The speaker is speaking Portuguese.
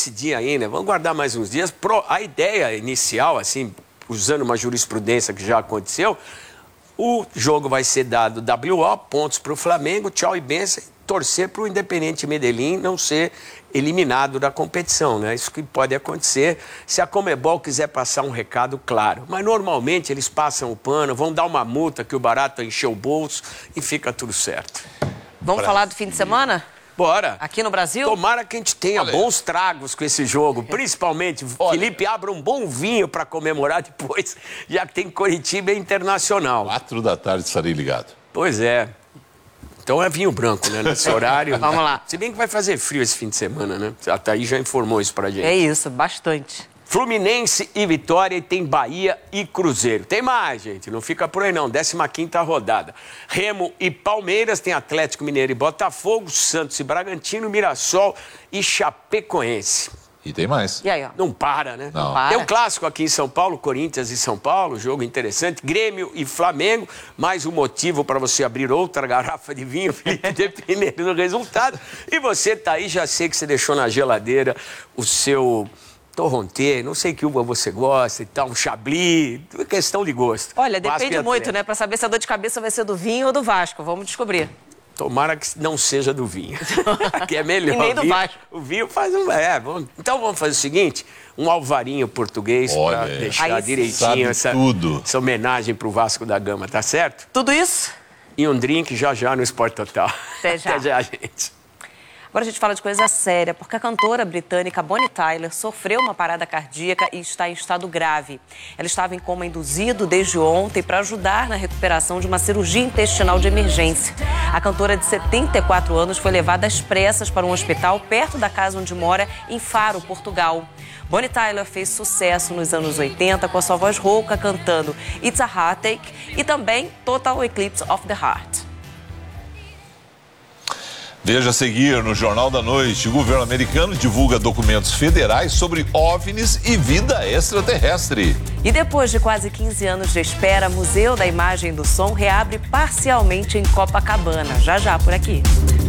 decidir ainda, vamos guardar mais uns dias. A ideia inicial, assim, usando uma jurisprudência que já aconteceu, o jogo vai ser dado WO, pontos para o Flamengo, tchau e benção, torcer para o Independiente Medellín não ser eliminado da competição, né? Isso que pode acontecer se a Conmebol quiser passar um recado claro. Mas normalmente eles passam o pano, vão dar uma multa que o barato encheu o bolso e fica tudo certo. Vamos falar do fim de semana? Bora. Aqui no Brasil? Tomara que a gente tenha bons tragos com esse jogo. Principalmente, Felipe abra um bom vinho para comemorar depois, já que tem Coritiba Internacional. 4 da tarde estarei ligado. Pois é. Então é vinho branco, né? Nesse horário. Vamos lá. Se bem que vai fazer frio esse fim de semana, né? A Thaís já informou isso pra gente. É isso, bastante. Fluminense e Vitória, e tem Bahia e Cruzeiro. Tem mais, gente, não fica por aí não, 15ª rodada. Remo e Palmeiras, tem Atlético Mineiro e Botafogo, Santos e Bragantino, Mirassol e Chapecoense. E tem mais. E aí, ó? Não para, né? Não. Para. Tem um clássico aqui em São Paulo, Corinthians e São Paulo, jogo interessante. Grêmio e Flamengo, mais um motivo para você abrir outra garrafa de vinho, Felipe, dependendo do resultado. E você tá aí, já sei que você deixou na geladeira o seu torronté, não sei que uva você gosta e tal, um chablis, tudo questão de gosto. Olha, Vasco depende e muito, Atlético. né? Pra saber se a dor de cabeça vai ser do vinho ou do Vasco. Vamos descobrir. Tomara que não seja do vinho, que é melhor. E nem do vinho, Vasco. o vinho faz um... Então vamos fazer o seguinte, um alvarinho português para Olha, deixar aí sim. direitinho Sabe tudo. essa homenagem pro Vasco da Gama, tá certo? Tudo isso? E um drink já no Sport Total. Até já. Até já, gente. Agora a gente fala de coisa séria, porque a cantora britânica Bonnie Tyler sofreu uma parada cardíaca e está em estado grave. Ela estava em coma induzido desde ontem para ajudar na recuperação de uma cirurgia intestinal de emergência. A cantora de 74 anos foi levada às pressas para um hospital perto da casa onde mora, em Faro, Portugal. Bonnie Tyler fez sucesso nos anos 80 com a sua voz rouca cantando It's a Heartache e também Total Eclipse of the Heart. Veja a seguir no Jornal da Noite. O governo americano divulga documentos federais sobre OVNIs e vida extraterrestre. E depois de quase 15 anos de espera, Museu da Imagem e do Som reabre parcialmente em Copacabana. Já por aqui.